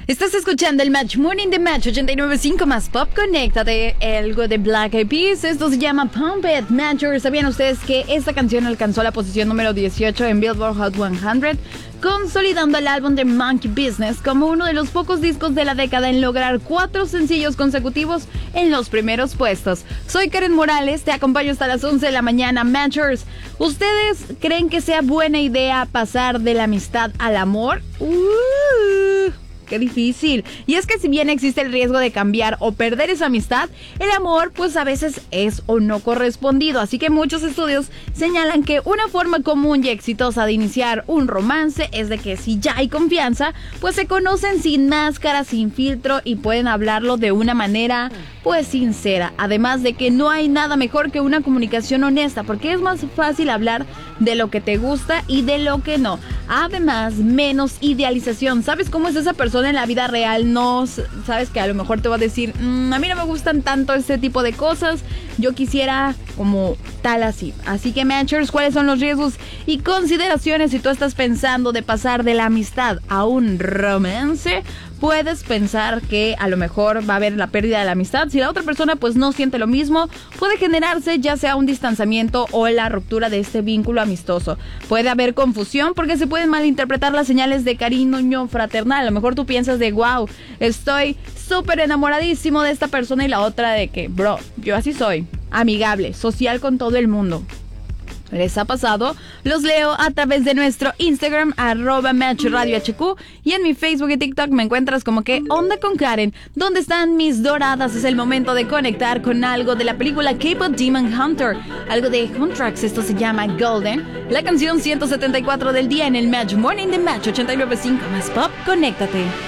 Estás escuchando el Match Morning de Match 89.5 más Pop. Conéctate, algo de Black Eyed Peas. Esto se llama Pump It. Matchers, ¿sabían ustedes que esta canción alcanzó la posición número 18 en Billboard Hot 100? Consolidando el álbum de Monkey Business como uno de los pocos discos de la década en lograr 4 sencillos consecutivos en los primeros puestos. Soy Karen Morales, te acompaño hasta las 11 de la mañana, Matchers. ¿Ustedes creen que sea buena idea pasar de la amistad al amor? Qué difícil. Y es que si bien existe el riesgo de cambiar o perder esa amistad, el amor pues a veces es o no correspondido. Así que muchos estudios señalan que una forma común y exitosa de iniciar un romance es de que si ya hay confianza, pues se conocen sin máscara, sin filtro y pueden hablarlo de una manera pues sincera. Además de que no hay nada mejor que una comunicación honesta, porque es más fácil hablar de lo que te gusta y de lo que no. Además, menos idealización. ¿Sabes cómo es esa persona en la vida real? No, sabes que a lo mejor te va a decir, a mí no me gustan tanto este tipo de cosas, yo quisiera como tal así. Así que, Matchers, ¿cuáles son los riesgos y consideraciones si tú estás pensando de pasar de la amistad a un romance? Puedes pensar que a lo mejor va a haber la pérdida de la amistad. Si la otra persona pues no siente lo mismo, puede generarse ya sea un distanciamiento o la ruptura de este vínculo amistoso. Puede haber confusión porque se pueden malinterpretar las señales de cariño fraternal. A lo mejor tú piensas de wow, estoy súper enamoradísimo de esta persona, y la otra de que, bro, yo así soy, amigable, social con todo el mundo. ¿Les ha pasado? Los leo a través de nuestro Instagram, @MatchRadioHQ, y en mi Facebook y TikTok me encuentras como que Onda con Karen. ¿Dónde están mis doradas? Es el momento de conectar con algo de la película K-Pop Demon Hunter, algo de Huntrax. Esto se llama Golden, la canción 174 del día en el Match Morning de Match 89.5 más Pop. Conéctate.